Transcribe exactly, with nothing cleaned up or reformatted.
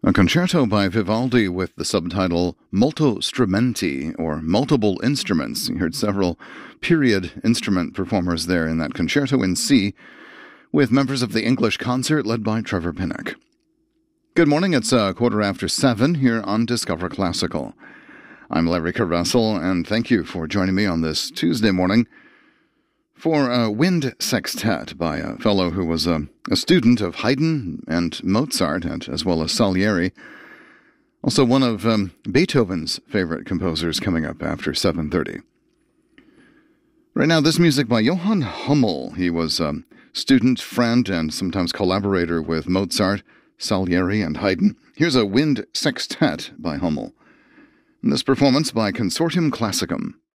A concerto by Vivaldi with the subtitle Molto Strumenti, or Multiple Instruments. You heard several period instrument performers there in that concerto in C, with members of the English Concert led by Trevor Pinnock. Good morning, it's a quarter after seven here on Discover Classical. I'm Larry Russell, and thank you for joining me on this Tuesday morning for a wind sextet by a fellow who was a, a student of Haydn and Mozart, and as well as Salieri. Also one of um, Beethoven's favorite composers coming up after seven thirty. Right now, this music by Johann Hummel. He was a student, friend, and sometimes collaborator with Mozart, Salieri, and Haydn. Here's a wind sextet by Hummel. And this performance by Consortium Classicum.